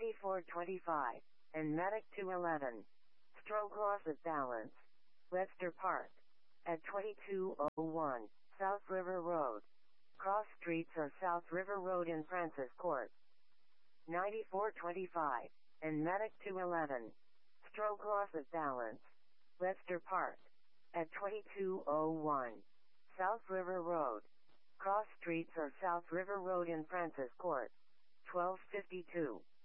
9425, and Medic 211. Stroke loss of balance. Webster Park. At 2201, South River Road. Cross streets are South River Road and Francis Court. 9425, and Medic 211. Stroke loss of balance. Webster Park. At 2201, South River Road. Cross streets are South River Road and Francis Court. 1252.